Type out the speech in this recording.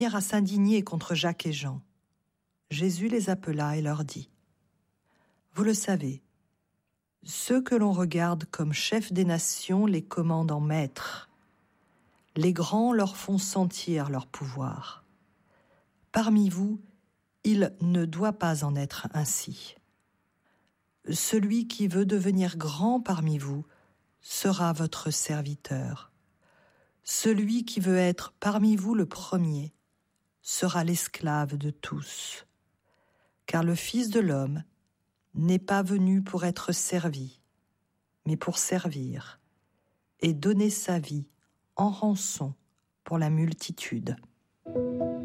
à s'indigner contre Jacques et Jean. Jésus les appela et leur dit : « Vous le savez, ceux que l'on regarde comme chefs des nations les commandent en maîtres. Les grands leur font sentir leur pouvoir. Parmi vous, il ne doit pas en être ainsi. Celui qui veut devenir grand parmi vous sera votre serviteur. Celui qui veut être parmi vous le premier sera l'esclave de tous. Car le Fils de l'homme n'est pas venu pour être servi, mais pour servir et donner sa vie en rançon pour la multitude. »